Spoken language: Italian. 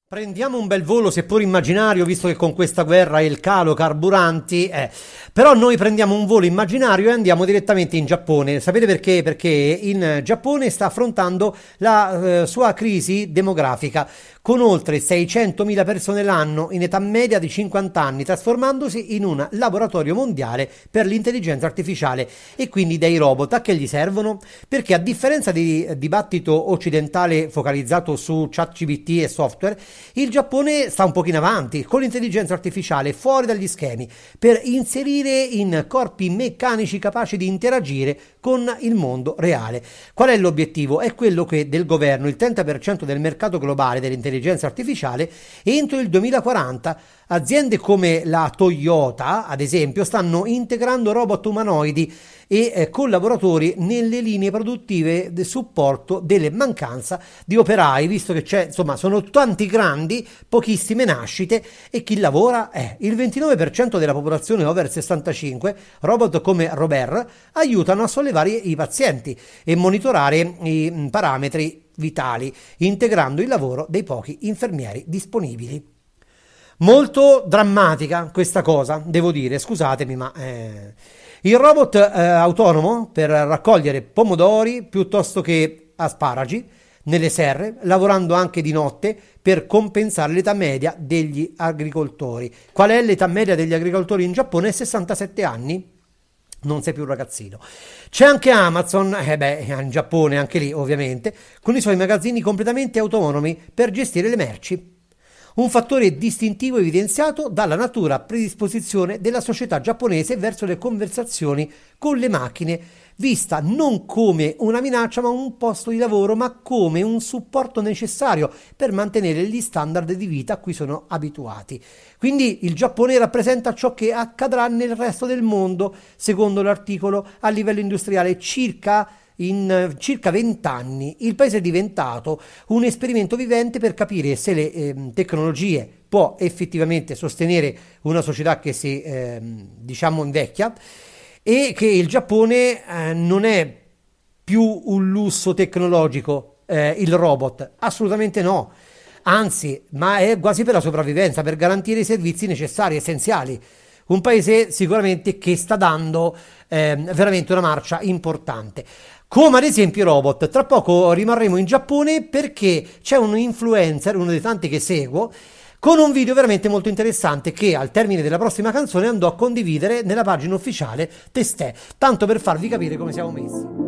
Prendiamo un bel volo, seppur immaginario, visto che con questa guerra e il calo carburanti, però noi prendiamo un volo immaginario e andiamo direttamente in Giappone. Sapete perché? Perché in Giappone sta affrontando la sua crisi demografica, con oltre 600.000 persone l'anno in età media di 50 anni, trasformandosi in un laboratorio mondiale per l'intelligenza artificiale e quindi dei robot. A che gli servono? Perché a differenza di dibattito occidentale focalizzato su ChatGPT e software, il Giappone sta un pochino avanti con l'intelligenza artificiale fuori dagli schemi per inserire in corpi meccanici capaci di interagire con il mondo reale. Qual è l'obiettivo? È quello che del governo il 30% del mercato globale dell'intelligenza artificiale entro il 2040. Aziende come la Toyota, ad esempio, stanno integrando robot umanoidi e collaboratori nelle linee produttive del supporto delle mancanza di operai, visto che sono tanti grandi, pochissime nascite e chi lavora è il 29% della popolazione over 65. Robot come Robert aiutano a sollevare i pazienti e monitorare i parametri vitali, integrando il lavoro dei pochi infermieri disponibili. Molto drammatica questa cosa, devo dire, scusatemi, ma il robot autonomo per raccogliere pomodori piuttosto che asparagi nelle serre, lavorando anche di notte per compensare l'età media degli agricoltori. Qual è l'età media degli agricoltori in Giappone? 67 anni. Non sei più un ragazzino. C'è anche Amazon, in Giappone anche lì ovviamente, con i suoi magazzini completamente autonomi per gestire le merci. Un fattore distintivo evidenziato dalla natura predisposizione della società giapponese verso le conversazioni con le macchine, vista non come una minaccia ma un posto di lavoro, ma come un supporto necessario per mantenere gli standard di vita a cui sono abituati. Quindi il Giappone rappresenta ciò che accadrà nel resto del mondo, secondo l'articolo, a livello industriale in circa 20 anni. Il paese è diventato un esperimento vivente per capire se le tecnologie può effettivamente sostenere una società che si invecchia, e che il Giappone non è più un lusso tecnologico, il robot, assolutamente no, anzi, ma è quasi per la sopravvivenza, per garantire i servizi necessari, essenziali. Un paese sicuramente che sta dando veramente una marcia importante. Come ad esempio i robot. Tra poco rimarremo in Giappone perché c'è un influencer, uno dei tanti che seguo, con un video veramente molto interessante che al termine della prossima canzone andò a condividere nella pagina ufficiale Testè, tanto per farvi capire come siamo messi.